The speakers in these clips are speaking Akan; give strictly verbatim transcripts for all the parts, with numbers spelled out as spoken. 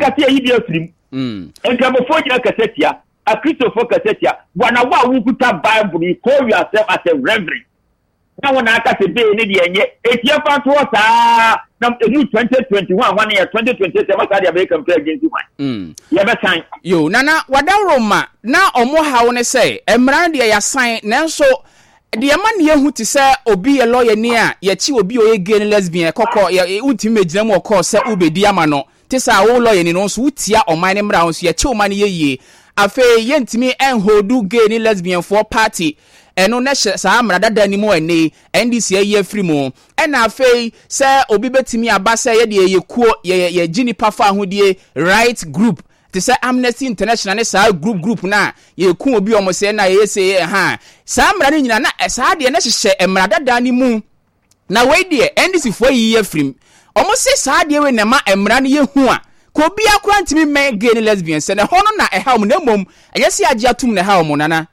kase yi bi afrim mm enkramofo nyina kasetia a Christopher kasetia wana wa wukuta Bible call yourself as a reverend na wana akase be ne de enye etia fa to saa na enu twenty twenty-one one year twenty twenty-seven sa de American play against one mm ye be sign yo nana wadaroma na omo hawo ne say emran de ya sign nanso de ma ne hu ti say obi ye lawyer ni a ye chi obi o ye gay lesbian kokko ye ultimate megina mu okọ say ubedi ama no ti sa wo lawyer ni no so utia oman ne mra ho so ye chi oman ye yie afa ye ntimi enhodu gay ni lesbian for party eno na sa amra dada ni mu ene N D C ayi afri mu ena afei se obi betimi aba se ye de ye kuo ye ye gini pafa ahodie right group te se Amnesty International ne sa group group na ye ku obi omo se na ye se ha sa amra ni nyina na sa de na hye emra dada ni mu na we de N D C fo yi afri omo se sa de we na ma emra ni ye hu a ko bi akora ntimi men gay ni lesbian se na hono na e ha mu na mom ayesi age atum na ha mu nana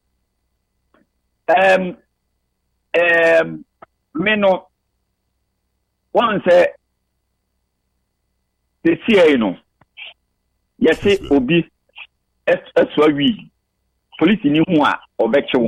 Um, um, me no, one say, the C I A no, yes, obi, es eswa we, police ni huwa obecho.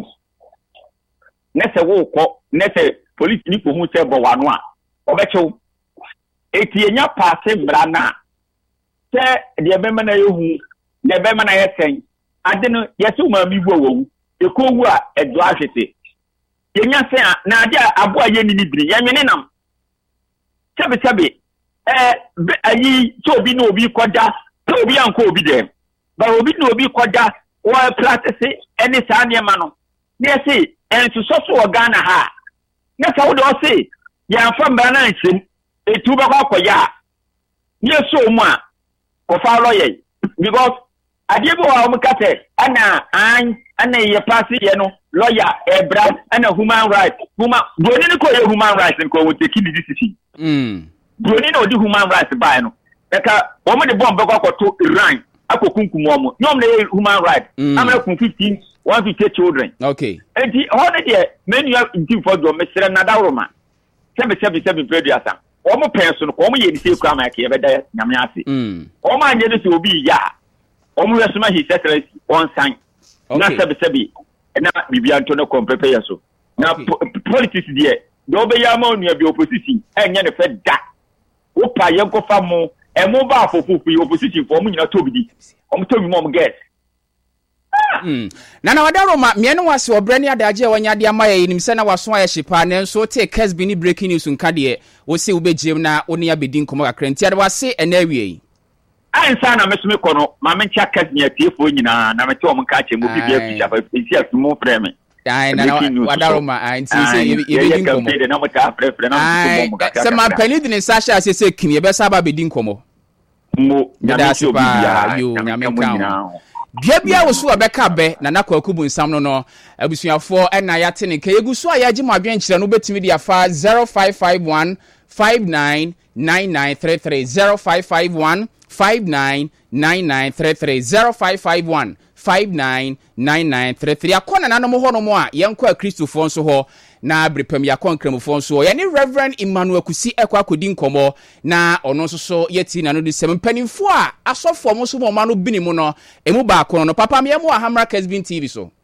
Nese wo ko, nese police ni ko hu se bo wano a obecho. Eti enya passe brana. Se de be mana yehu, de be mana yesen. Ade no yesu ma mi wo wo. Ekowu a edo ahwete yenya se a na ade abo aye ni libiri yenwene nam sebe sebe eh ayi to obi no obi koda to obi anko obi dem ba obi no obi koda wa practice any sa niema no na say enso so so Ghana ha na sa wo do say ya fa mbra na nsem etu ba kwa koya yeso mu a ko fa lawyer because adiebo wa o mkate ana an ana ye pass ye no lawyer ebra ana human rights human broni ni ko ye human rights ko wo take the decision mm broni no di human rights ba no eka o mo de bomb ko akoto Iran akokunkum o mo nyom na human rights amana kun fifteen one fifty children okay enti ho ne de menu intim for do mesere na dawroma sebe sebe sebe predu asa o mo penso no ko mo ye ni se kwa ma ke ye beda nyame ase mm o ma anye de se obi ya o mo yesuma his excellency on sign na sebe sebe na bibia nto no kompepe yeso na politics die do be ya ma onu abi opposition enye ne fe da wo pa ye ko fa mo e mo ba afofufu ye opposition for mo nyina tobidi o mo tobi mo mo get mm na na wadaroma me ne wase obrani adaje wanyade amaye nim se na waso aye hyepa ne nso te Kesbi ni breaking news nka de wo se wo begiem na wo ne abedi nkomo kakra ntia de wase ena awie ansa na mesume kono ma me ntia Kesbi atiefo nyina na me te o mo ka che mo bibia ficha fa esi asumo frame ai na wadaroma ai nti se ye begin nkomo na mo ta frefre na mo mo ka se ma pani de ne sasha asese kini ye be saba bedi nkomo mo nyame so bibia yo nyame kan bia bia wo so obeka be na nakwakubu nsam no no abusuafo ena yate ne kayegu so ayaji mo adwen kire no betimi dia fa zero five five one five nine nine nine three three zero five five one five nine nine nine three three zero five five one five nine nine nine three three akona nanom ho no mo a yenko a Kristofo nso ho na brepam yakon kramofo nso ye ne Reverend Emmanuel Kusi ekwa kodi nkomo na ono nso so yeti na no de sem panimfo a asofo mo so mo ma no binimu no emu ba kono no papa me emu Ahamra Kesbi T V so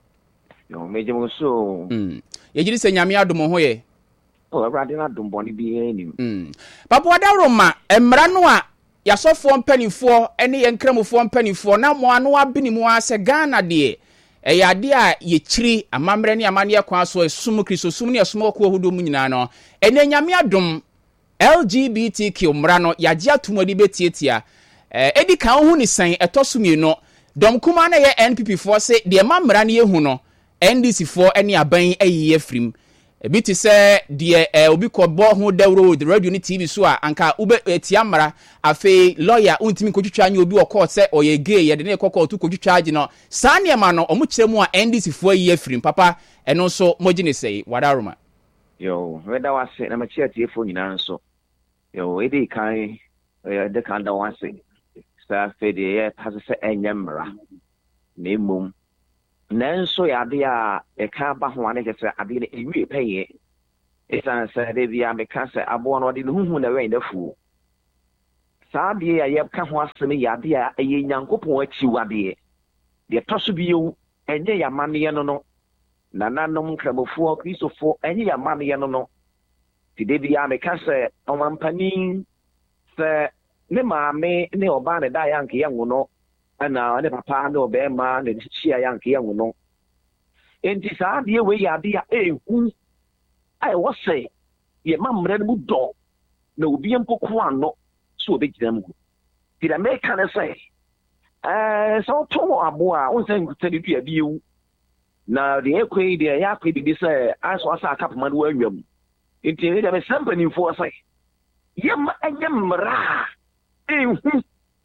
yo meje mo so mm ye jiri se nyame adom ho ye o awrade na dom boni bi enim mm papa wadaroma emra no a yasofo mpanimfo ene ye nkramofo mpanimfo na mo ano abinimu a se Ghana de e yade a ye chiri amamre ne amane kwa so esum Kristo sum ne esum ko hodo mu nyina no ene nyame adom L G B T Q mra no yaje atumadi betietia eh edi kan hu ni san etosumie no dom kuma na ye N P P fo se de mamra ne ye hu no N D C fo ene aban ayiye frim ebi ti se de eh, obi ko bo ho dawro the radio ni T V so a anka ube etia mara afi lawyer untimi kotwitwa anya obi okọ se oye gay ye de ne kokọ tu kotwitwa agi no saa ne ma no omu kire mu a N D C fo ayiye frim papa eno so moji ne sei wadaroma yo weda wase na machi atiefo nyina nso yo edi kan eh de kan da wase sa fe de ye pase se enyemra na emum nanso yade a e ka ba ho ane kese ade ne ewie peye esan sa de bia me ka se abo no de huhu na we ndafu saa deɛ a yɛka ho asɛm yɛ adeɛ a ɛyɛ Nyankopɔn akyiwadeɛ deɛ tɔ so bio ɛnyɛ yɛ amanneɛ no no nananom nkramofoɔ kristofoɔ ɛnyɛ yɛ amanneɛ no no ti de bia meka sɛ ɔmampanin sɛ ne maame ne ɔbaa ne da yɛ anka yɛ ngo no ɛna ne papa ne ɔbɛɛma ne hyia yɛ anka yɛ ngo no enti saa adeɛ wei yɛ adeɛ a ɛɛhu a ɛwɔ sɛ yɛma mmerɛ no mu dɔ na obi mpo ko ano so obɛgyina mu ti da meka ne sɛ ɛɛ sɛ wotɔ aboa a wonsɛ nkuta ne dua bi ewu na deɛ ɛkɔ yi deɛ ɛyɛ akɔ bibi sɛ asɔ asa akapoma no wanwa mu nti ɛyɛ dɛ mesɛ mpanimfoɔ sɛ yɛma ɛnyɛ mmara a ɛnhu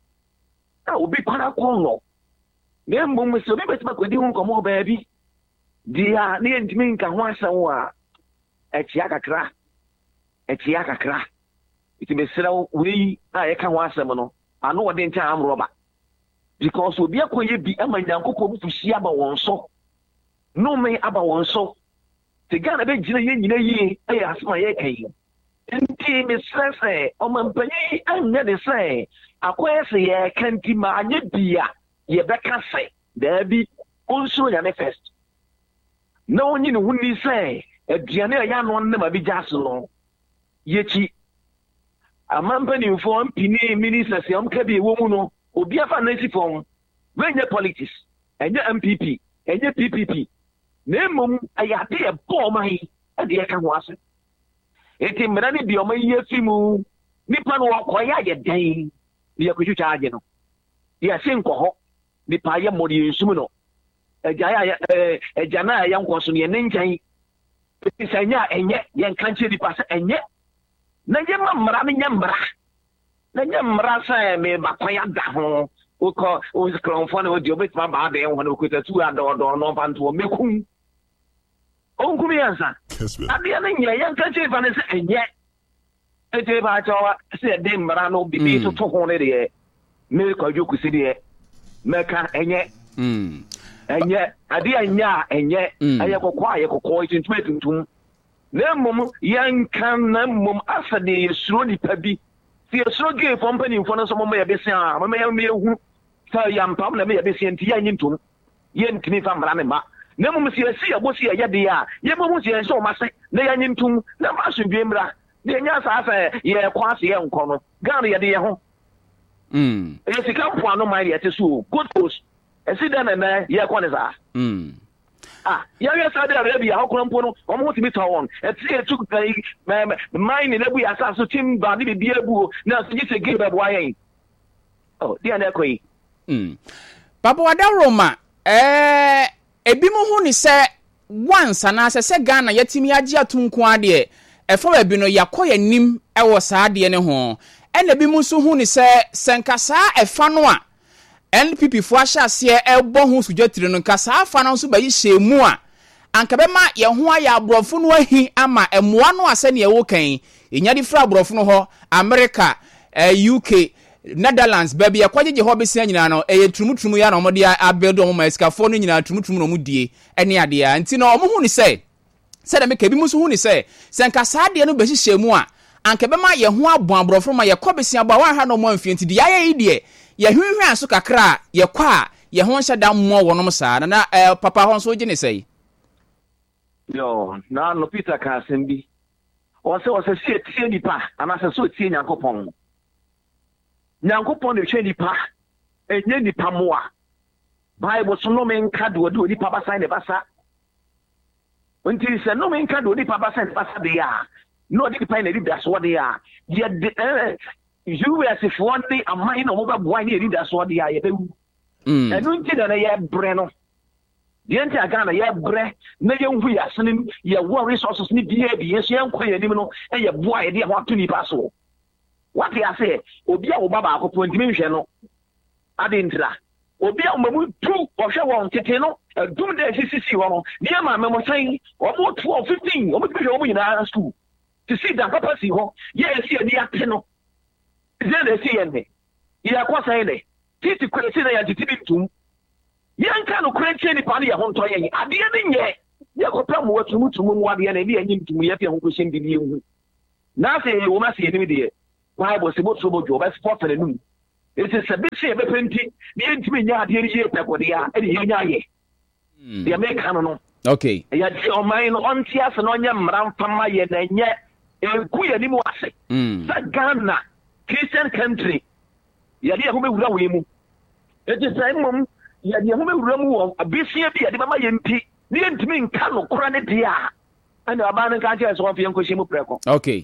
a obi kwana kɔ no na mmom sɛ obi bɛtumi akɔdi ho nkɔmmɔ baabi deɛ a ne yɛntumi nka ho asɛm a ɛkyea kakra ɛkyea kakra nti mesrɛ wei a yɛka ho asɛm no ano wɔde nkyɛn amorɔba because obi akɔ yɛ bi ama Nyankopɔn bufuhyia aba wɔn so nome aba wɔn so te Ghana bɛgyina yɛ nyina yie ɛyɛ asɛm a yɛka yi nti mesrɛ sɛ ɔmampanyin anyɛ ne sɛ akɔyɛ sɛ yɛka nti ma anyɛ bi a yɛbɛka sɛ daabi ɔnsuro Nyame first na ɔnyi ne ho ni sɛ aduane a yɛ ano nam abi gya so no yɛkyi amampanimfoɔ mpini ministers a ɔmka bi ɛwɔ mu no obi afa na si fam wɛnyɛ politics ɛnyɛ M P P ɛnyɛ P P P na mmom ɛyɛ ade ɛbɔ ɔma yi ɛde yɛka ho ase enti mmara no bi ɔma yi afi mu nipa no wɔkɔyɛ ayɛ dan ne yɛkɔtwitwa agye no yɛse nkɔ hɔ nipa ayɛ mmɔde yɛnsum no agya no a ɛyɛ nkɔ so no yɛne nkyɛn sɛ ɛnyɛ a ɛnyɛ yɛnka nkyerɛ nipa sɛ ɛnyɛ na yɛma mmara no nyɛ mmara na nyɛ mmara sɛ mebakwan ada ho wokɔ wokrɔmfoɔ no wodi wobɛtumi abaa bɛɛ ho no wokɔta tu adɔɔdɔɔ no ɔmfa ntoɔ mɛkum ɔnkum yɛnsa adeɛ no nyina yɛnka kyerɛ fa no sɛ ɛnyɛ ɛti baakyɛwa sɛ yɛde mmara no bibi toto ho no deɛ mekwadwo kusi deɛ mɛka ɛnyɛ ɛnyɛ adeɛ ɛnyɛ a ɛnyɛ ɛyɛ kɔkɔɔ a yɛ kɔkɔɔ tuntum atuntum na mmom yɛnka na mmom asa deɛ yɛsuro nipa bi sɛ yɛsuro geefoɔ mpanimfoɔ no nso mɔmɔ yɛbɛsia a mɔmɔ yɛmɛhu sɛ yɛmpam na mɛyɛbɛsia nti yɛnyɛ ntom yɛntumi fa mmara ne ma na mmom sɛ yɛsi yɛbɔ si yɛyɛ deɛ a yɛbɛhu sɛ yɛnhyɛ ɔma sɛ na yɛnyɛ ntom na ma asomdwe mmra na yɛnya saa sɛ yɛkɔ ase yɛnkɔ no Ghana yɛde yɛ ho ɛyɛ sika mpoano man deɛ ɛte so o good post ɛsi dɛ nɛnɛ yɛkɔ ne saa ah yɛyɛ saa de arabia bi a hokoro mpo no ɔmo ho timi tɔ wɔn ɛti etu kai mine na bu yasa so tim ba ne bibia bu na so gye ge bɛbo ayɛn oh dia na kɔyi mm Papa Wadaroma eh ebi mo hu ni sɛ once ana sɛ sɛ Ghana yɛtimi agye atunko ade ɛfa ba bi no yakɔ yanim ɛwɔ saa de ne ho ɛna bi mo so hu ni sɛ sɛnkasa ɛfa no a N P P fo ahya ase ɛbɔ ho sugwatire no nka saa afa no nso bayi hyɛmu a anka bɛma yɛ ho ayɛ aborɔfo no ahi ama ɛmoa no asɛ ne ɛwɔ kan ɛnya de fra aborɔfo no hɔ America eh, U K Netherlands baabi ɛkɔgyegye hɔ bɛsia nyinaa no ɛyɛ turumturum ya na ɔmo de abɛdo ɔmo ma esikafoɔ no nyinaa turumturum no ɔmo die ɛne adeɛ nti na ɔmo hu ni sɛ sɛ dɛm ka bi mu so hu ni sɛ sɛ nka saa adeɛ no bɛhye hyɛmu a anka bɛma yɛ ho abɔ aborɔfo ma yɛkɔ bɛsia ba wa ha no ɔmo amfie nti de ayɛ yi deɛ yɛhwehwɛ aso kakra yɛkɔ a yɛ ho nhyɛ da mmɔ wɔnom saa na eh, papa hɔ nso gye ne sɛ yo na no Peter ka asɛm bi ɔsɛ ɔsɛ sie tie nipa anasɛ so tie Nyankopɔn Nyankopɔn ne hwɛ nipa enye nipa moa Bible so no menka de odi nipa basa ne basa nti sɛ no menka de odi nipa basa ne basa de ya no odi nipa ne di da so de ya yɛ de eh you as if one day a mine no mobile boy ni read that's what they are you mm and unti na ye bre no the enti Ghana ye bre na ye hu ya sene ye war resources ni bia bia so ye nkwa ye nim no e ye boy ye de ho ato ni pa so what they say obi a wo baba akopɔ ntimi nhwɛ no ade ntra obi a mamu tu ɔhwɛ wɔn tete no dum de sisi wɔ no ne ma me mo san ɔmo twelve fifteen ɔmo bi hwɛ ɔmo nyina school to see that papa si hɔ ye si ani ate no Then they see any. Ya kwa saying titi kwesi na ya titibi tum. Yanka no kwenche ni pani ya honto yen. Ade ne nye. Ya kopra mo watu mutu mu wade na bi anyim tum ya fi ho kwesi ndi bi hu. Na se wo ma se ni de. Bible se boso bojo be sport na num it is a bit say be penti ni entimi nya ade ri ye pekodia e ye nya ye the American no okay ya di o man no onti ase no nya mram fama ye na nye enku ye ni mu ase sa Ghana Christian country ya di ho be wura we mu it is say mum ya di ho be wura mu wo abesia bi ya di mama ye mpi ni entimi nka no kora ne dia and abana ka je so on fian ko shimu preko okay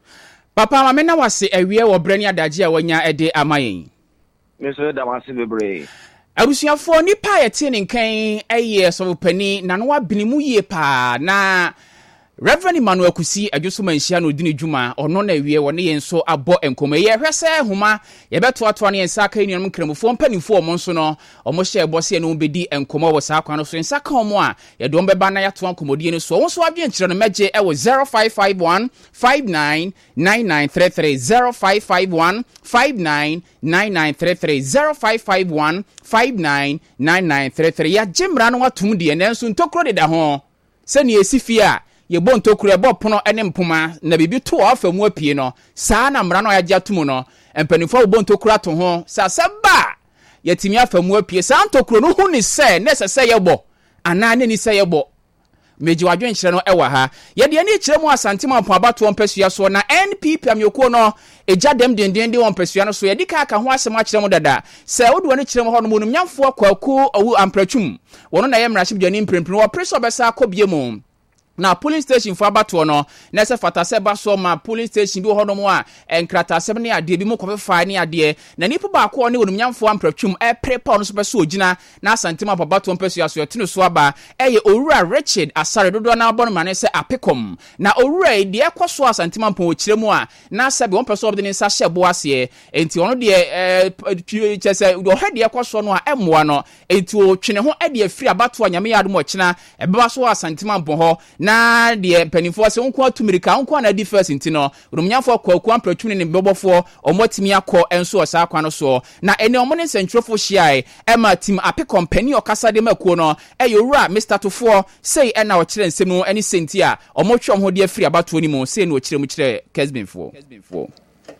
papa ma me na wase awie wo brani adaje a wanya ede amayen Mister Damasi bebre abusuafo nipa ye te ne nkan eye so pani na no abinimu yie pa na Reverend Emmanuel Kusi adwoso manhia no dini dwuma ono na awie wo ne yenso abo enkomo ye hwese homa ye beto ato ne yensa ka enium kramufo mpanimfo omo nso no omo hye ebose ne bedi enkomo wo saa kwan no so yensa ka omo a ye do mbeba na yato ankomodie ne so wo so adwen kire no meje e wo zero five five one five nine nine nine three three zero five five one five nine nine nine three three zero five five one five nine nine nine three three ya jemra no watum de nenso ntokro de da ho se ne esifia ye bon tokure bo pono ene mpoma na bibi to afa mu apie no saa na mra no ya giatumu no empanifo bon tokura to ho sa seba yetimi afa mu apie saa ntokuro no hu ni se na se se ye bo ana ne ni se ye bo meji wadwen kire no ewa ha ye de ani kire mu asantima mpo abato mpasua so na N P P amyoko no eja dem denden de mpasua no so ye dika aka ho asem a kire mu dada se wodo ani kire mu ho no mu nyamfo kwaku awu ampratwum wono na ye mrahye bjani mprempren wo preso obesa akobie mu na polling station for abato no na se fata se ba so ma polling station bi ho no mo a enkrata se ne ade bi mo kofa ne ade na nipa ba ko ne wonum nyamfo ampratwum e prepare no so be so ogina na asantima abato mpasu aso yetino so aba eye owura Richard Asare dodo na abon ma ne se apekom na owura e de ekoso asantima mpo okire mu a na se be won person obde ne sa hye bo ase enti ono de eh chese do he de ekoso no a emmoa no enti o twene ho e de afiri abato anyame yado mo kina e beba so asantima mpo ho na de penifo se onko atumirika onko na di first ntino rumnyafo kwaku ampratwune ne bebofo omotimi akọ enso osa akwa no so na ene omo ne sentrofo hyiae ema tim ape company okasa de makuo no eyowura Mister Tofo sei ena o kire nsem no eni senti a omotwom ho de afiri abato ni mu sei no kire mu kire Kesbinfo Kesbinfo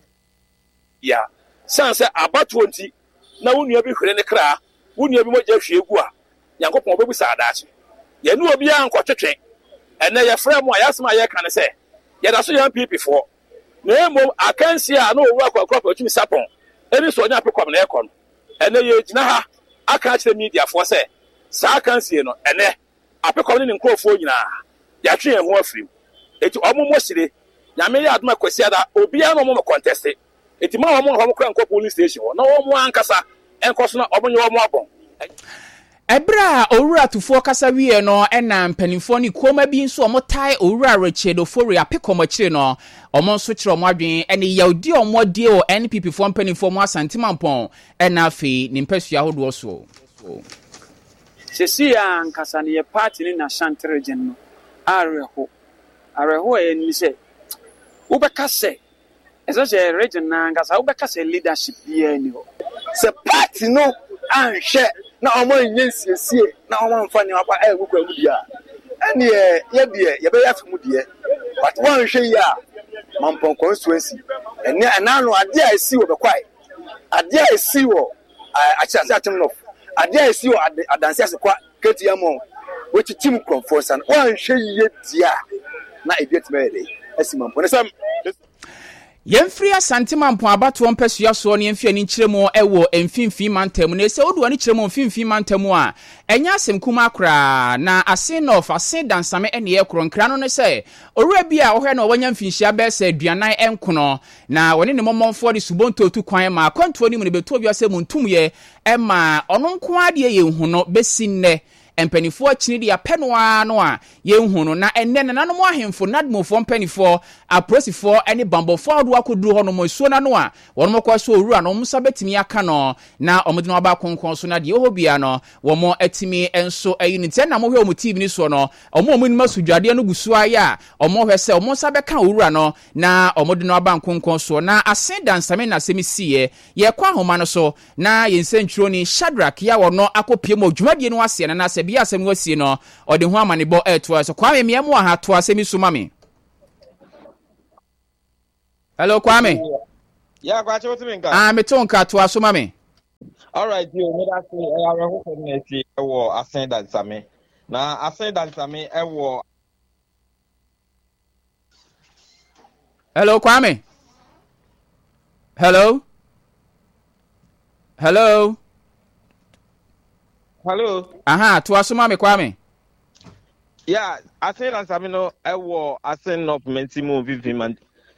ya sanse abato nti na wonua bi hwere ne kra wonua bi mogya hwe egu a yankopon obebu sa adache ye nu obi an kwotwetwe ene ye frɛ mo ayasema ye kan se ye da so yan P P fo na emo akansi a na owu akwa kwa tumi sapon eni so nya pekom na ekɔ no ene ye gina ha aka kyerɛ media fo se sa akansi no ene apekom ne nkrofo nyina ya twe ho afrim eti omo mo sire nyame ya adoma kwasi ada obi an omo contest eti ma omo ho kra nkɔ police station na omo ankasa enko so na omo nye omo abon Ebra owura Tufo kasa wie no ena mpanimfo ni koma bi nso omotai owura Richard Ofori apekom akire no omo nso kire omo adwen ene yaudi omo die o N P P fo mpanimfo mo asantima mpon ena afi ni mpasua hodo so sesi ya nkasa ne party ni na Shantregen no areho areho e ni se ubeka se esa je region na nkasa ubeka se leadership ye ni ho se party no anhwe na omo nyensiesie na omo mfa ni akwa e gukwa mu dia ene ye ye de ye be yafi mu die but one hwe ya mampon constituency ene anano ade a esi wo be kwai ade a esi wo acha acha atem no ade a esi wo adanse ase kwa ketiamo which team conforce and one hwe ye dia na ebiet mede esi mampon sam Yemfri asantima mpo abato mpasua so ne mfia ni nkyeremu ewo emfimfin mantam na ese odu ani kyeremu emfimfin mantam a enya asem kuma akra na ase no of ase dansame ene ye kro nkra no ne se owura bi a ohwe na wanya mfinhia be se aduanan enkono na woni ne mommonfo de subonto tu kwan ma kwanto ni mu ne beto bi ase muntum ye ema ono nko ade ye hu no besinne empanifo akini dia penoa no a yenhu no na enne nanom ahemfo nadmofo mpanifo aprosifo ene bambofo ado akoduru ho no mosuo na no a wono mokwa so owura no msa betimi aka no na omudino aba konkon so na de ohobia no womo atimi enso ayinite na mohwe omu T V ni so no omo omu nima sudwade no gusu aya omo hwese omo nsa beka owura no na omudino aba konkon so na asenda nsame na semisiye ye kwa homa no so na yensentro ni Shadrack ya wono akopie mo dwumadie no ase na na se bia asem wasie no ode ho amanebo eto so Kwame miemu aha to asemi suma me. Hello Kwame. Yeah, quite what you Ah, me tonka to aso mame. All right, you know that I are hoping that you were a send that same. Now, I said that same I war. Hello, Kwame. Hello. Hello. Hello. Aha, to aso mame Kwame. Yeah, I said that same no I war a send up mentimo vivim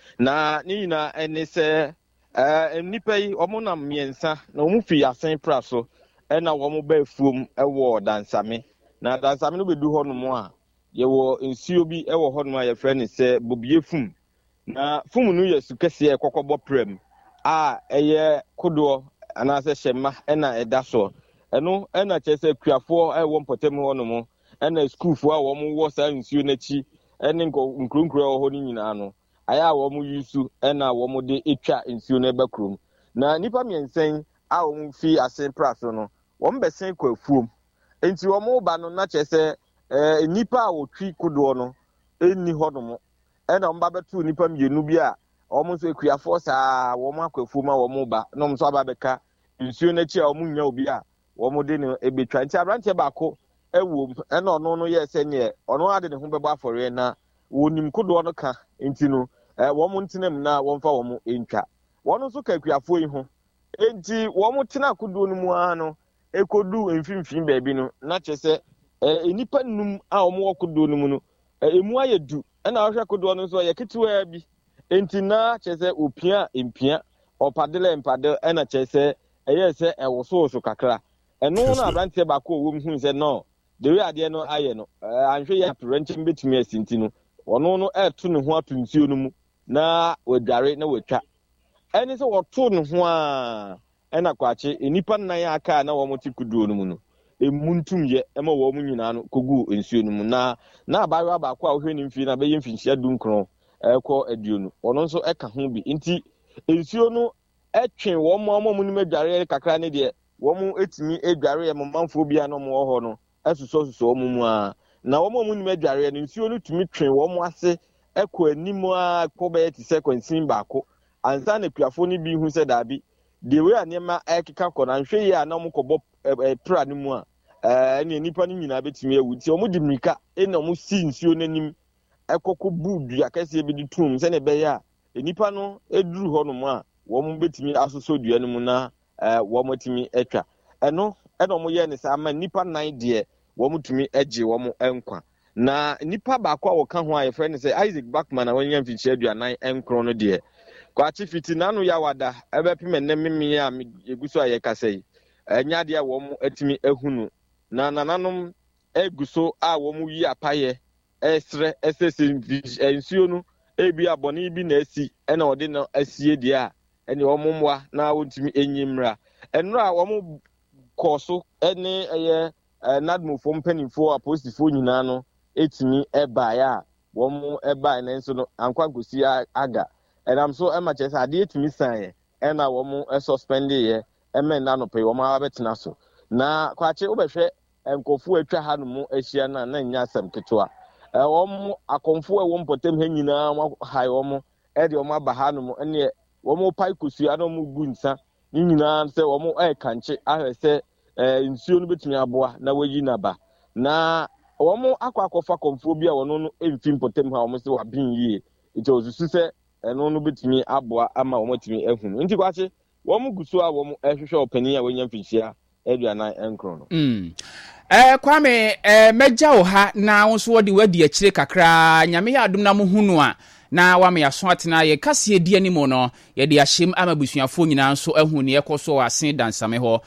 na Nina and they say eh nipa yi omo na miensa na omo fi asen pra so e na omo ba fuom e wo dansame na dansame no bedu ho no mo a ye wo nsuo bi e wo ho no a ye frɛ ne sɛ bobie fum na fum no ye sukese e kokɔbɔ prem a eye kodo ana sɛ hyema e na ɛda so ɛno e na kyɛ sɛ kuafo e wo mpɔtem ho no mo e na schoolfo a wo mo wo sa nsuo n'akyi e ne nkronkro ho no nyinaa no aya wo mu yusu na wo mu de etwa nsuo na bakrom na nipa miensen a wo mu fi asen praso no wo mbesen kwa fuom enti wo mu ba no na kyese eh nipa a wo twi kodo no enni ho no mo e na mba betu nipa mienu bi a wo mu so ekuafo saa wo mu akwa fuom a wo mu ba no so aba beka nsuo na chi a wo mu nya obi a wo mu de no ebetwa enti abrante baako ewo e na ono no ye se ne ono ade ne ho bebo afore na wonim kodo no ka enti no eh wo ntenam na wo mfa wo entwa wo nso ka kuafo yi ho enti wo tena kodo no mu a no ekodu mfimfin baabi no na kyese eh enipa num a wo kodo no mu no emu ayedu na wo hwe kodo no nso ye ketewa bi enti na kyese opia empia opadele empade na kyese eye se ewoso so kakra eno na abrante ba ko wo hu se no de wi ade no aye no anhwe ya parenting betumi asinti no ono no eto ne ho atunsuo no mu na wadware na watwa eni se woto no ho a ena kwache enipa nan aka na wo moti kuduo no mu no emuntum ye ema wo mu nyina no kogu ensuo no mu na na abawa ba kwa ohwe ni mfi na be yemfinhia dunkron ekọ aduo no ono nso eka ho bi nti ensuo no etwen wo mo mo mu ni madware kakra ne de wo mu etimi edware ye mamfo bia no mo ho no esuso suso wo mu a na wo mo mu ni madware no ensuo no tumi twen wo mo ase ekọ animu a kọba ti sekwensin baako ansa na kuafo ni bi hu se dabi de we anema ekeka kọ na nhwe ye a na mo kọbọ pra ni mu a eh ne nipa ni nyina betimi ewu ti omo di mika e na mo si nsuo nanim ekoko budu akase bi di tum se ne be ya nipa no eduru ho no mu a wo mo betimi asoso dua no mu na eh wo mo timi etwa eno e na mo ye ne sa ma nipa nan de wo mo tumi eje wo mo enkwa na nipa baako a woka ho a ye friend say Isaac Backman na wanya mfichi aduanan enkron no de kwa chi fiti nanu ya wada ebe pime ne mimi a eguso a ye kasai enya de a wo mo atimi ehunu na nananom eguso a wo mo yi apaye esre esese ensuo no ebi abone bi na asi ena ode no asie de a ene wo mo mwa na wontimi enyimra enro a wo mo koso ene eye nadmofo mpanimfo apostifo nyina no etimi eba ya wo mo eba na nso no ankwa gosi aga enam so ema chese ade etimi san ena wo mo suspend ye ema na no pe wo mo abetena so na kwache obehwe enkofu atwa ha no mu ahia na na nya asem ketewa e wo mo akonfo e wo mpotem ha nyina mo hai wo mo e de wo mo aba ha no mu ene wo mo pai kosua no mu gu nsa ni nyina se wo mo e kanche ahwe se eh nsuo no betumi aboa na wayi na ba na wo mo akwa akọfa konfo bia wo no no emfi mpotem ha wo mo se wa bin yie ite osusu se eno no betumi aboa ama wo matumi ehunu nti kwache wo mo guso a wo mo ehwehwe opani a wanya mfichia aduanan enkron no mm eh Kwame eh meja wo ha na wo so wodi wadi akire kakra nyame ya adum na mo hunu a na wa me yaso atena ye kase edi animo no ye de ahyem amabusuafo nyina nso ahu ne yekoso asen dansame ho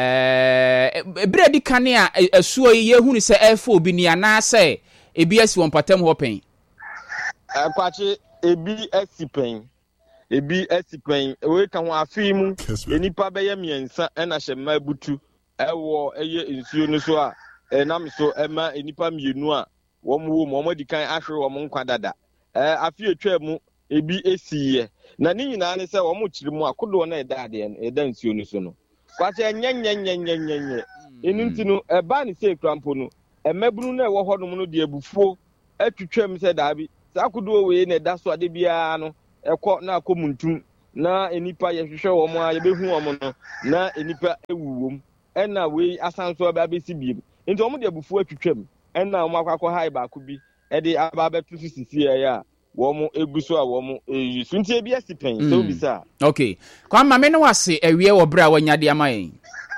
eh ebredi kane a asuo ye hunu se efo obi ni ana se ebi asi won patam ho pen eh kwache ebi asi pen ebi asi pen we ka ho afi mu enipa be ye miensa na hyema butu ewo eye nsuo no so a enam so ema enipa mienu a wo mu wo mo dikan ahwe wo mo nkwa dada eh afi etwa mu ebi esiye na ni nyina ne se wo mo kiri mu akodo na eda ade eda nsuo no so no kwache nyenyenyenyenyenye enu ntino eba ne se krampo no emabunu na ewo ho no no de abufuo atwitwam se daabi sa akodo we na eda so ade bia no ekọ na akomuntum na enipa yɛhwehwɛ wɔn a yɛbɛhu wɔn no na enipa ewu wɔm ɛna wei asan so aba abɛsi biem nti wɔn de abufuo atwitwam ɛna wɔn akɔ akɔ ha baako bi ɛde aba abɛto so sisi ɛyɛ a wɔn egu so a wɔn eyi so nti ebi asi pɛn sɛ obi sa. Okay kwan ma me no wase awie wɔ bere a wɔnyade ama yɛn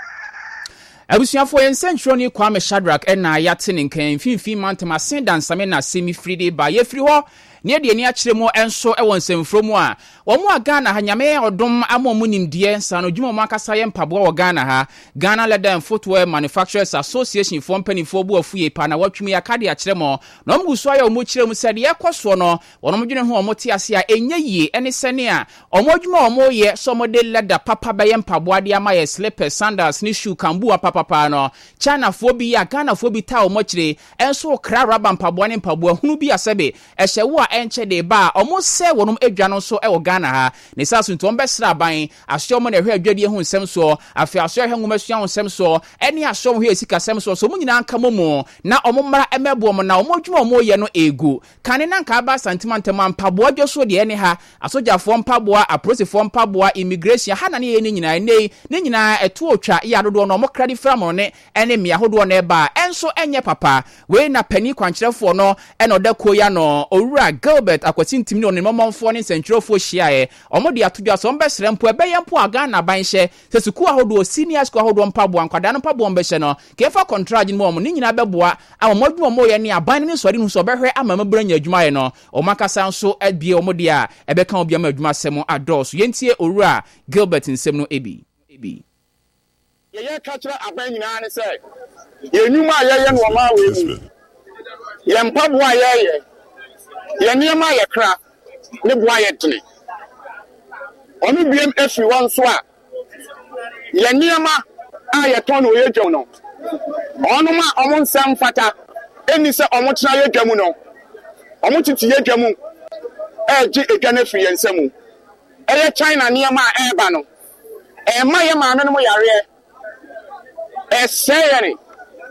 abusuafo yɛn sentro ni Kwame Shadrack ɛna yate ne nkan finfin mantam asen dansame na semi fridi ba yɛfiri hɔ ne de ani akyerɛ mu enso ɛwɔ nsɛmfro mu a wɔn mu a Ghana ha nyame ɔdom ama mu nimdeɛ nsa no dwuma mu akasa yɛ mpaboa wɔ Ghana ha Ghana Leather and Footwear Manufacturers Association for mpanimfoɔ bu afuye pa na watwumi akade akyerɛ mu na ɔmo guso ayɛ ɔmo kyerɛ mu sɛ de yɛkɔsoɔ no wɔn dwene ho ɔmo te ase a enye yie ɛne sɛne a ɔmo adwuma ɔmo yɛ so ɔmo de leather papa bɛyɛ mpaboa de ama yɛ slippers sandals ne shoe kambua papa pa no China foɔ bi ya Ghana foɔ bi ta ɔmo kyerɛ enso kra raba mpaboa ne mpaboa hunu bi asɛbe ɛhyɛ wo enche de ba omo se wonum adwa no so e wo Ghana ha ne sa so ntom besra ban asyo mo na hwe adwadie hu nsem so afi asyo hwe ngoma sua hu nsem so eni asyo hwe esika sem so so mo nyina nka momo na omo mara emebo mo na omo dwuma omo ye no egu kane na nka ba santimantema mpabo adwo so de ene ha asojafo mpabo aprosifo mpabo immigration ha na ne ye ne nyina ne ne nyina eto otwa ya dodo no omo kradi framo ne ene mia hodo na eba enso enye papa we na pani kwankyerefo no eno da koya no owura Gilbert akwati ntimi no ne momomfo ne sentrofo hia e omo de atodwa so mbesere mpo ebeye mpo aga na ban hye sesuku ahodo senior school ahodo mpabo ankwada no mpabo mbehye no kefa contract ni mo ne nyina beboa amodwu omo ye ne aban ne sori hu so behwe amamabra nya adwuma ye no omakasa nso abie omo de a ebeka obi ama adwuma semo ados yentie owura Gilbert nsem no ebi ebi ye ye ka kira aban nyina ne se ye nyuma ye ye no ma we mu ye mpabo a ye ye ye niema ye kra ne boa ye tene onu biem efi won so a ye niema a ye ton no ye dwom no onu ma omo nsam fata eni se omo tena ye dwam no omo titi ye dwam e ji edwa na fi ye nsam e ye China niema a eba no e ma ye ma no mo yare e se ye ni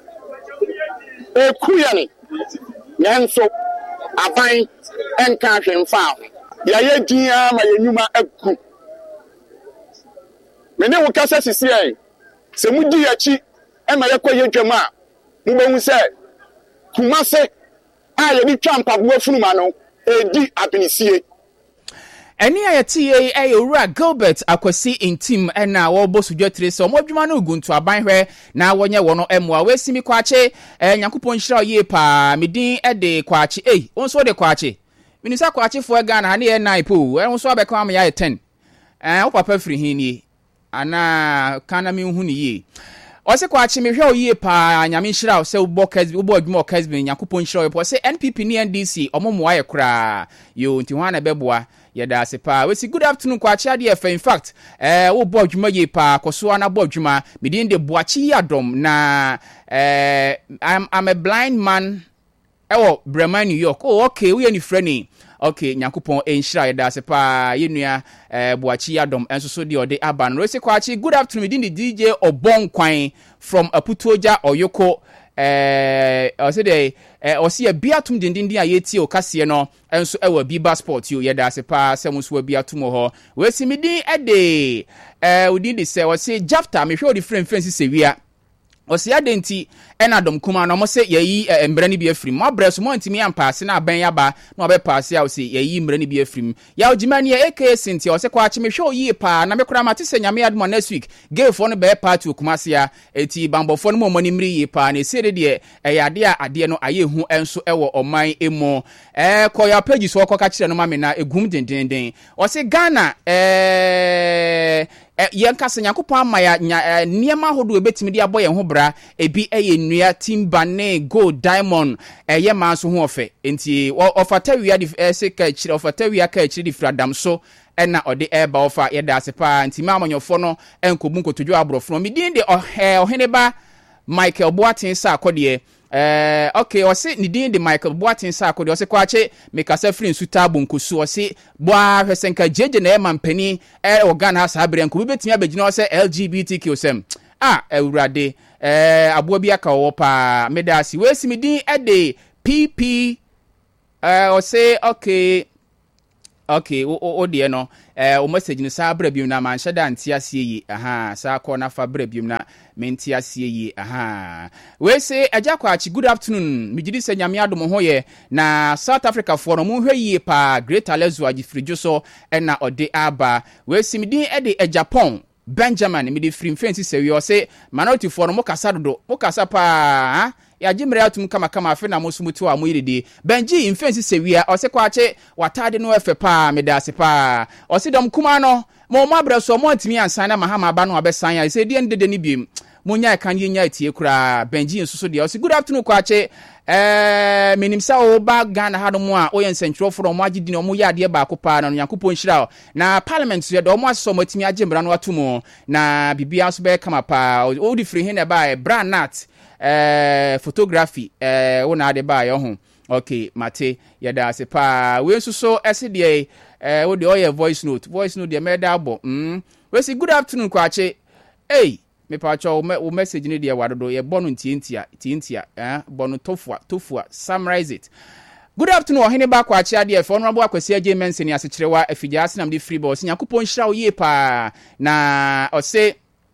e ku ye ni nyanso aban enka hwemfa ya ye dia ma ye nyuma aku me ne wo kasa sisi ai se mu di achi e ma ye koye dwam a mu behu se kumase a ye ni twa mpaboa funuma no e di abinisie eni ayeti e owura Gilbert akwasi intim ena wo bosudwa tire se omodwuma no guntu aban hwe na wonye wono emwa wesimi kwache eh Nyankopon hira ye pa medin e de kwache eh wonso de kwache minisa kwache fo Ghana na ye nine po eh wonso abeka am ya ten eh wo papa firi hini ana kana mi hu ni ye ose kwache me hwe oye pa nyame hira se wo kasbi wo adwuma kasbi Nyankopon hira ye po se N P P ni N D C omomoa ye kra yo nti ho na beboa yeda sepa we see good afternoon kwa chia de in fact eh wo bo adwuma ye pa koso na bo adwuma medin de boachi yadom na eh i'm i'm a blind man ewo Brema New York oh okay we any friend okay Nyankopon enhira yeda sepa yenua eh boachi yadom enso so de ode aba no we see kwa chi good afternoon medin de D J Obonkwan from Aputoja Oyoko eh o se de eh o se biatum dindindin ayeti o kase no enso ewa Biba Sport yo yeda se pa se muso biatum ho we si midin e de eh odin de se o se Jafta me hwe o different friends se wia o se adenti enadom kuma no mo se yayi embrani bi afrim mo abreso mo ntimi ampase na aban yaba na obe paase a o se yayi embrani bi afrim ya ogimani e aka Cynthia o se kwa chi me hwe o yi pa na me kura mate se nyame admo next week gay for no be party okumase a eti bambofo no mo ni mri yi pa na se de de eyade a ade no aye hu enso ewo oman emo eh koya page so koka kire no ma me na egum dendenden o se Ghana eh yen kase Nyankopon ama ya niema hodo ebetimi de aboye ho bra ebi eye nua timber ne gold diamond eye man so ho ofe enti ofata wia de se ka kire ofata wia ka kire di fradam so ena ode eba ofa yeda asepa enti ma amanyofo no enkobu nkotodwo abrofo no midin de ohene ba Michael Boatin sa akode eh okay o se ni din de Michael Boatin sa akode o se kwache mekasa free nsuta bonkosu o se boa hwesenka jeje na e mampani e organ ha sa abre nko betimi abegina o se L G B T Q sem ah ewurade eh aboa bi aka wo pa medasi we si midin e de P P eh o se okay okay o o de no eh o message no sa bra biom na man hyeda ntia asie yi aha sa ko na fa bra biom na menti asie yi aha we say ajakwa achi good afternoon migidi se nyame adom ho ye na South Africa for no mu hwe yi pa Great Alezu agifrijo so na ode aba we say midin e de Japan Benjamin midi free fancy say we say minority for no mo kasa dodo mo kasa pa ha ya jimre atum kama kama afi na musumutu a moyiridi Benji infensi sewia ose kwache watade no efe pa medase pa ose dom kuma no mo mabra so mo antimi ansan na mahama ba no abesan ya se die ndede ni biem monya kan ye nya etie kura Benji nsusu de ose good afternoon kwache eh minimsa o ba Ghana ha no mo a oyen central for mo agidi no mo ya de ba ko pa na Yakupon shira na parliament so de mo aso mo atimi ajimbra no atumo na bibia so be kama pa o di free hin e ba brand nat eh photography eh wona de ba yo ho okay mate yeda se pa we nso so ese de eh wo de oye voice note voice note de meda abo mm we say good afternoon kwache hey me pa cho o message ni de wadodo ye bonu ntientia tientia eh bonu tofua tofua summarize it. Good afternoon ohene ba kwache ade fo no abo akwasi age mention ase kirewa afija asenam de free boss Yakupon shira wo ye pa na o say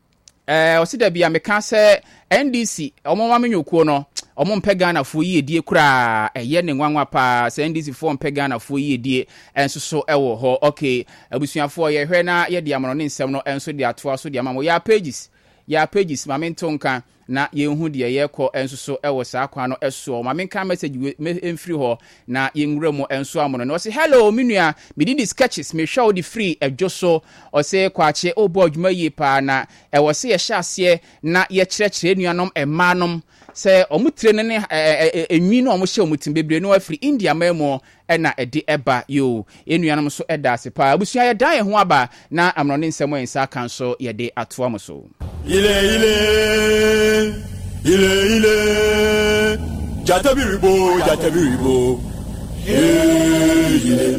eh o si da bia meka se N D C omo ma menyokuo no omo mpe Ghana fo yi edie kura eye ne nwanwa pa se N D C fo mpe Ghana fo yi edie enso so ewo ho okay abusuafo ye hwe na ye de amano ne nsem no enso de atoa so de amamo ya pages ya pages ma mentonka na yenhu de ye kɔ enso so ewo saa kwa no eso ma menka message emfiri ho na yenwura mu enso amono no say hello minua me did sketches me show the free adwoso o say kwache obo adwuma yi pa na ewo se ye hyase na ye kyerɛkyerɛ nuanom emanom se omutire ne ne enwi no omo hye omutim bebre no afiri India memo ena edi eba yo enuanom so eda se pa abusua ye dan ye ho aba na amno ne nsɛm ensa kan so ye de atoa mo so ile ile ile ile jatabiribo jatabiribo ile ile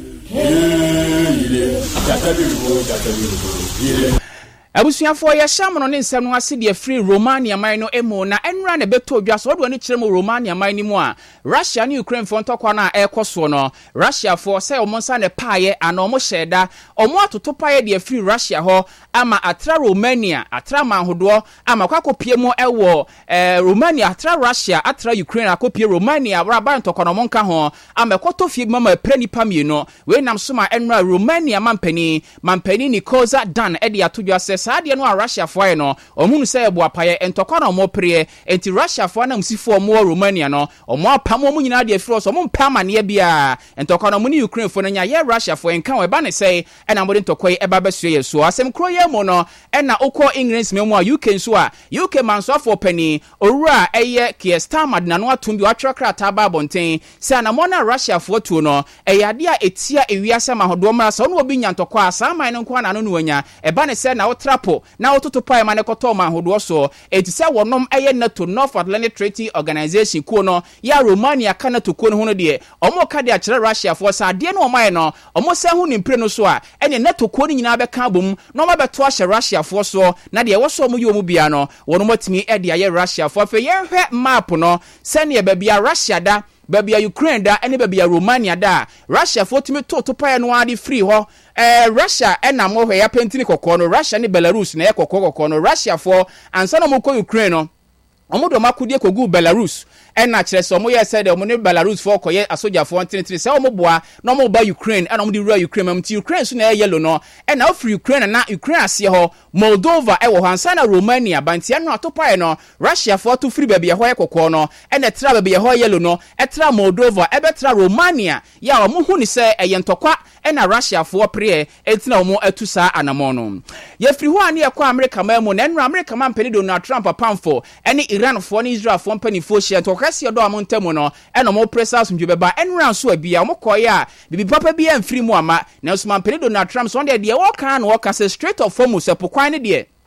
ile jatabiribo jatabiribo ile abusuafo ya shamono ne nsɛm no ase de free Romania man no emo na enra na beto dwa so do ne kyerɛ mo Romania man ni mu a Russia ne Ukraine fo ntɔkwa na ɛkɔso no Russia fo sɛ ɔmo nsa ne paaye ana ɔmo hyɛda ɔmo atoto paaye de free Russia hɔ ama atra Romania atra manhodo ama kwakopie mu ɛwɔ eh, Romania atra Russia atra Ukraine akopie Romania raba ntɔkwa no monka ho ama kɔtɔ fie mama prani pamie no we nam so ma enra Romania mampani mampani ni Koza Dan ɛde atodwa sɛ saade no a Russia foe no omunu sɛ ebo apaye entokwa na omo prie enti Russia fo na msifo omo Romania no omo apam omo nyina de afiro so omo mpama ne bia entokwa na omo ni Ukraine fo no nya ye Russia fo enka we ba ne sɛ ena mo de ntokwa e ba beso ye so asem kro ye mo no ena okọ England memo a U K nso a U K manso afo pani owura eye Keir Starmer na no atom bi watwra krata ba bonten sɛ na mo na Russia fo tuo no eyade a etia ewiase mahodo mra so no obi nya ntokwa asa man no kwa na no no anya e ba ne sɛ na trapo na ototo pai ma ne koto ma hodo so etise wonom eye NATO North Atlantic Treaty Organization ko no ya Romania kana to ko no ho no de omo ka de a kyerɛ Russia fo sa de no oman no omo se hu ni mpre no so a ene NATO ko ni nyina be ka bom no ma beto ahye Russia fo so na de wo so omo yo mu bia no wonom atimi e de aye Russia fo fe ye hwɛ map no se ne be bia Russia da babia Ukraine da ene babia Romania da Russia fo timi to to pae no ade free ho eh Russia ena mo hwe ya pentini kokko no Russia ni Belarus na ye kokko kokko no Russia fo ansa no mo ko Ukraine no omodo makudie kogu Belarus ena kyerɛ sɛ omo yɛ sɛ de omo ne Belarus fo kɔyɛ asoja fo ntenetene sɛ omo boa na omo ba Ukraine ena omo de rua Ukraine mam ti Ukraine so na yɛ yellow no ena ofri Ukraine na Ukraine asie hɔ Moldova ɛwɔ hansa na Romania bantia no atopae no Russia fo to free baby hɔ yɛ kokɔ no ena tra baby hɔ yellow no ɛtra Moldova ɛbɛtra Romania ya omo hu ni sɛ ɛyɛ ntɔkwa ena Russia fo pre etina omo atu saa anamɔ no yɛ firi hɔ ani ɛkɔ America ma mu na enra America ma mpani Donald Trump pamfo ɛne Iran fo ne Israel fo mpani fo hye ntɔkasi do amontemu no ɛna mo pressers ndwe beba enra so abia mo koye a bibi papa bia mfiri mu ama na so ma mpani Donald Trump so de de wo kan no wo ka se straight of form se pokwan ne de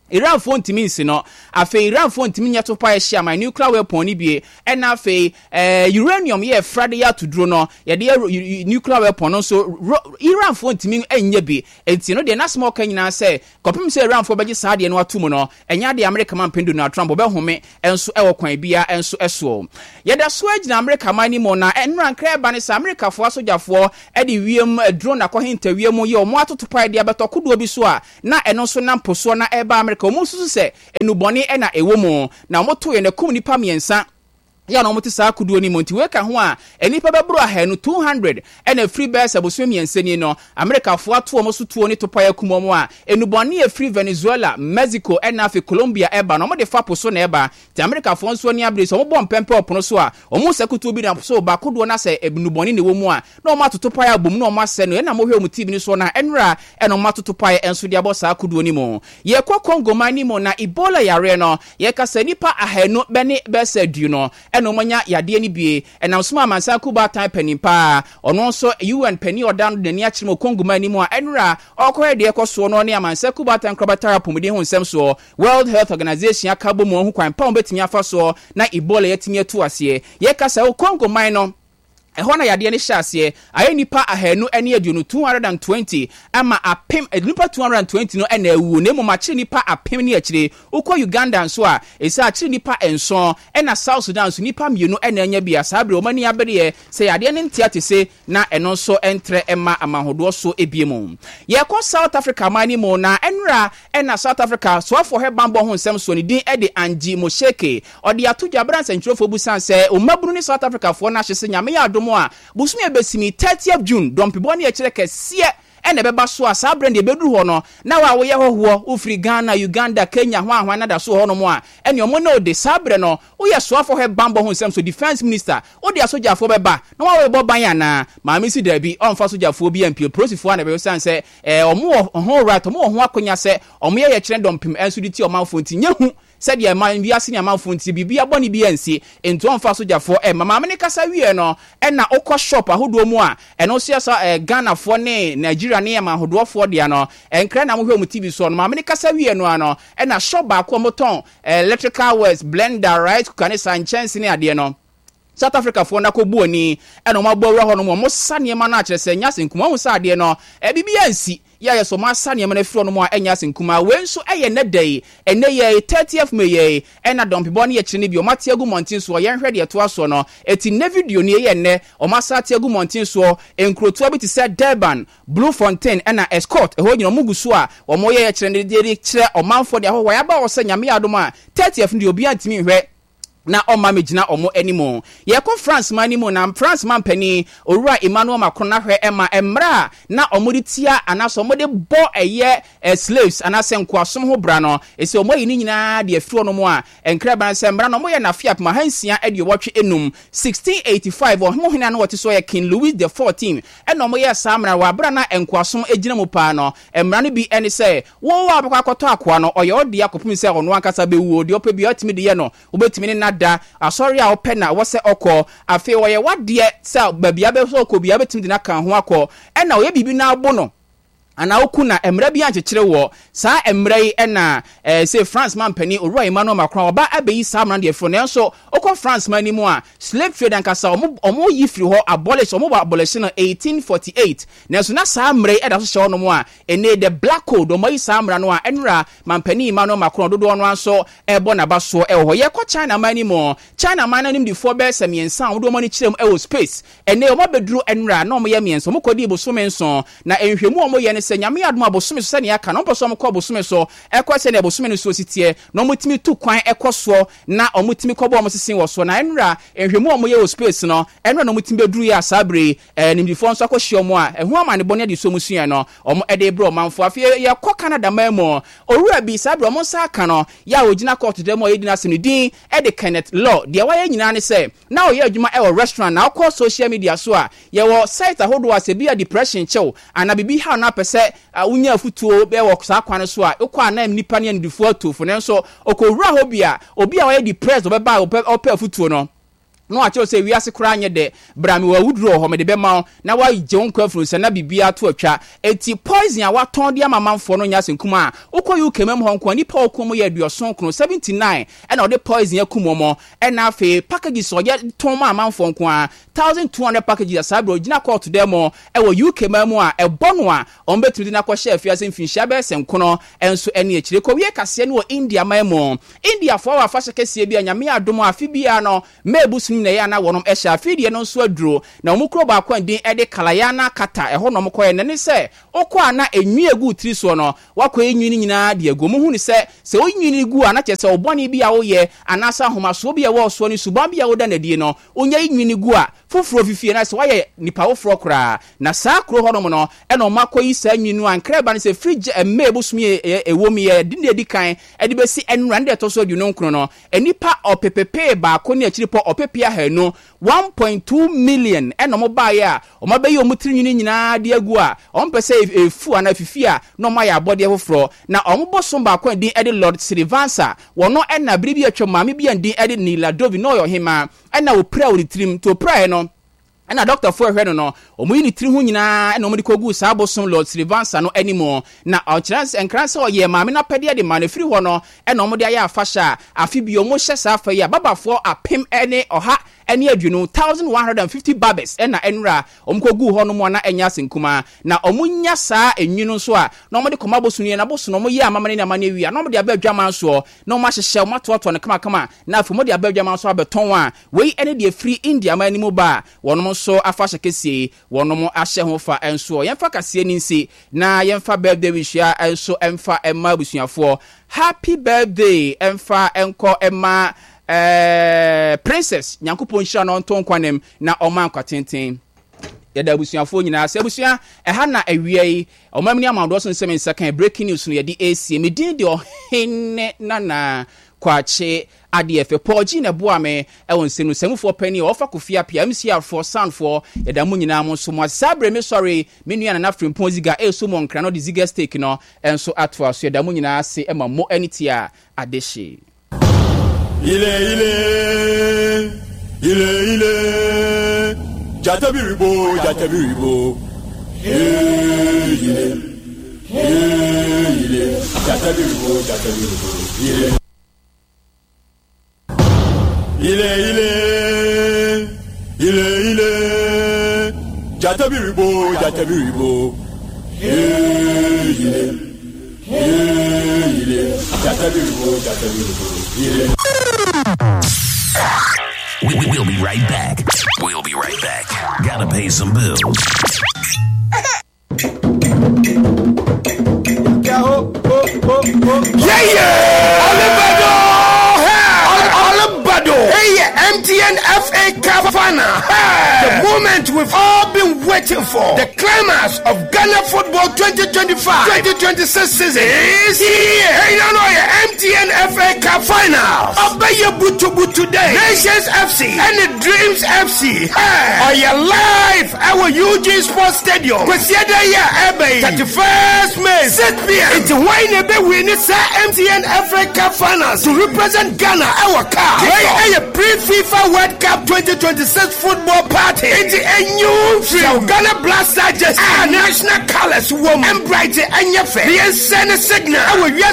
Iran phone ntimi no afi Iran phone ntimi nya to pa ye share my nuclear weapon ni bie and afi eh uranium ye frade ya to dro no ye de nuclear weapon no so Iran phone ntimi enye bi enti no de na small kan nyina say kopim say Iran phone beji saa de no atum no enya de America man pendo na Trump be home enso e wo kwan bia enso eso ye da so agina America man ni mo na enran kra ba ne sa America fo asojafo e de wiem drone akohinta wiem ye o mo atoto pa de abetokodo bi so a na eno so na mposo na e ba America omo susu se enubone e na ewo mu na moto ye na kum nipa miensa ya na omote saa kuduo ni monti weka ho a enipa bebro ahanu two hundred and a free bears aboso miensa ni no America fo ato omo so tuo ni topa ya kumo mu a enubone e free Venezuela, Mexico and afi Colombia eba na omo de fa poso na eba ti America fo nso ni abre so omo bom pempe opono so a omo sekutuo bi na so ba kuduo na se enubone ne wo mu a na omo atoto pa ya bom na omo ase no e na mo hwe omo tibi ni so na enra e na omo atoto pa ya enso de abo saa kuduo ni mu ye kwa Congo mani mu na Ebola yare no ye ka se nipa ahanu be ne be se du no eno manya yade ni bie enam soma amansa kuba tan panimpa ono so U N pani odan de ni akirimo Congo mani mu a enra okoye de ekoso no ne amansa kuba tan krobatara pomudi ho nsem so World Health Organization akabo mu ho kwan pa obetimi afa so na Ebola yetimi atu ase ye ka se Congo man no ehona yade ne hyase aye nipa ahanu ene aduonu two hundred twenty ama apem nipa two hundred twenty no ena ewu ne mo akire nipa apem ne akire ukọ Uganda nso a esa akire nipa enso ena South Sudan so nipa mienu ena anya bia sabre o mani abere se yade ne ntia se na eno so entre ema amahodo so ebiemu ye ko South Africa mani mo na enra ena South Africa so afọ he bambo ho nsem so ni din e de Angie Mosheke odi atudwa branch ntrofo busan se o mabru ni South Africa fo na hyese nyame ya adom a busumi ebesimi thirtieth June dompibo na ye kire kese ene beba so a sa brand ebedu ho no na wa wo ye hoho ufri Ghana, Uganda, Kenya ho ahwa na da so ho no mo a ene omo na ode sa bre no wo ye so afo he bambo ho nsem so defense minister ode asojafo beba na wa we bo ban yana ma mi si dabi on fa sojafo bi ampi prosifo na be san se eh omo ho right omo ho akonya se omo ye ye kire dompim enso di ti omanfo nti nyahu said ya man wiase ni amanfo nti bibia boni bi ansi ento onfa sojafo e mama me kasa wie no e na okọ shop ahodo mu a eno so yesa e Ghana fo ne Nigeria ne ma ahodo fo dia no enkra na mo hwe mu T V so no mama me kasa wie no ano e na shop ba ko moton electrical wares blender right kanisa chance ne ade no South Africa fo na ko buoni e no mabọ wura ho no mo sane ma na akire se nya senkuma ho sa ade no e bibia ansi ya ya so ma sane ma na firo no mo a enya senkuma we nso eye ne dai ene ye thirtieth May ye e na dompibo ne ye kire ne bi o mate agu mountain so ye hwe de to aso no eti ne video ne ye ne o ma sa te agu mountain so enkroto abi ti se Durban, Bloemfontein e na Escort e ho nyina mugu so a o mo ye ye kire ne de kire o manfo de ho wa ya ba o se nyame adom a thirtieth ndi obi antimi hwe na oma mejina omo anymore ye ko France man anymore na France man pani owura Emmanuel Macron na hwe ema emra na omodi tia anaso omode bo eye slaves anase nkoasom ho bra no ese omo yi ni nyina de afiro no mo a enkra ban se emra no mo ye na fiap ma hansia e de wotwe enum sixteen eighty-five o mo hina na wote so ye King Louis the fourteenth e no mo ye samra wa bra na nkoasom ejina mo pa no emra no bi ene se wo wa abakwa akoto akoa no oye odi akopum se ono ankasa bewu odi opa bi otimi de ye no obetimi na da asori a opena wo se okọ afi wo ye wade se babia be so okọ bia betimi de na kan ho akọ e na wo ye bibi na abo no ana oku na emra bi anchekire wo sa emra yi na eh say France man pani owura Emmanuel Macron oba abeyi sa man de fro nenso okọ France man ni mu a slave trade ankasa omo omo yi free ho abolish omo abolish no eighteen forty-eight nenso na sa emra yi da so hye no mu a ene the black code omo yi sa emra no a enra man pani Emmanuel Macron dodo no anso ebo na ba so e ho ye ko China man ni mu China man na nim di four be samiensa wo do omo ni kirem e wo space ene omo beduru enra na omo ye mienso omo kodi ibo so menso na enhwemu omo ye ne se nyame adom abosome so ne aka no mposo mo ko abosome so ekose ne abosome no so sitie no motimi tu kwan ekoso na omotimi ko bo omosisi wo so na enra ehwemu omo ye o space no enra no motimi beduru ya sabre nimdifo nso akohye omo a ehu amane bone de so musua no omo ede bro manfo afie ye ko Canada mamo owura bi sabre omo sa aka no ya ogina court de mo yedina se ne din ede Kenneth Law de wa ye nyina ne se na o ye adwuma e wo restaurant na akọ social media so a ye wo site ahodo ase bia depression chew ana bibi ha na pese unya futuo be wo sa kwan so a ekọ anam nipa ne ndifo atofo nenso okowura ho bia obi a wo ye depressed obeba opa futuo no no acho say wiase kura anye de bra me wa wuduro ho me de be ma na wa je won kwafuru se na bibia to atwa eti poison a waton de amamanfo no nya senkuma a ukọ U K mem ho nko nipa okum ye aduoson kro seventy-nine e na de poison akumo mo e na afi packages o ye ton ma amanfo nko a one thousand two hundred packages asabro gina court dem e wo U K mem a e bono a on betudi na kwa chef ya semfinhia be senkono enso ene akire ko wie kase ne wo India memo India fo wa fa sekese bia nyame adom afi bia no mebusun na ya na wonom e sha afi de no nso aduro na omukro ba kwa ndin e de kalayana kata e ho no mkoye ne ne se okwa na enwi egu tiri so no wakọ enwi ni nyina de egu mu hu ni se se onwi ni gu ana chese oboni bia wo ye anasa homaso bia wo so ni suba bia wo da na die no onya enwi ni gu a foforo fifie na se waye nipa wo foro kra na saa kro ho no no e no makoyi saa enwi nu ankreba ni se fridge e mebusumi ewo mi ye din de dikan e de besi enra de to so du no nkro no enipa opepepe ba ko ni akiri po opepia ha no one point two million e no mo ba ye a o ma be ye o mutiri nyini nyina de agu a o mpese efu ana fifia no ma ya abode foforo na o mo bosom ba ko din e de Lord Sylvansa wono e na biribi atwa maame bia din e de Nila Dovi no yo hema e na o pra o trim to pra no and a doctor for her no omo ni tiri hu nyina na omo de kogu saa bosom Lord Sylvansa no anymore na o chance enkranse o ye maame na pede de man free ho no e na omo de aya afasha afi bi omo hye saa afa ya babafo apem ene oha ene adwunu one thousand one hundred fifty babes ena enra omkogu ho no mo na enya senkuma na omunya saa enwinu so a na omo de koma bosunu na bosu no mo ye amamane na amane wi na omo de abadwaman so na omo ahyehye omo atoto ne kama kama na afi mo de abadwaman so abeton a we ene de free India man ni mo ba wono so afasha kese wono mo ahye ho fa enso yemfa kase ni nsi na yemfa birthday wish ya enso emfa emma busuafo happy birthday emfa enko emma eh princess nyankopon hira no nton kwanem na oman kwatenten yeda busuafo nyina se busua eha na awie omamni amado so nsem nsakan breaking news no yedi A C me din de ohenne nana kwache adefe poji na boa me e won senu semufo pani ofa kofia P M C R for sound for yeda mu nyina mo so mo sabre me sorry me nua na nafrim ponziga e so mo nkra no de ziga stake no enso atwa so yeda mu nyina se e ma mo anitia adeshi. Il est, il est, il est, il est, Jatabiribo, Jatabiribo, il est, il est, il est, Jatabiribo, Jatabiribo, il est, il est, il est, il est, il est, Jatabiribo, Jatabiribo, il est, il est, Jatabiribo, Jatabiribo, il est. We, we'll be right back. We'll be right back. Gotta pay some bills. Yeah, yeah! Olibado! Olibado! Hey, M T N F A Cup final! The moment we've all been waiting for. The climax of Ghana Football twenty twenty-five twenty twenty-six season is here! Hey, no, no, yeah, M T N F A Cup final! Obey Butu Butu today. Nations F C and the Dreams F C. Hey! Are you live? Our U G Sports Stadium. Kwesiada ya Ebe. thirty-first May. six p m. It's why Nebe win it M T N F A Cup finals to represent Ghana, our cup. Hey, a pre-FIFA World Cup twenty twenty-six football party. It's a new film. Ghana Blaster just our national colors woman. And bright and your face. The signal. Our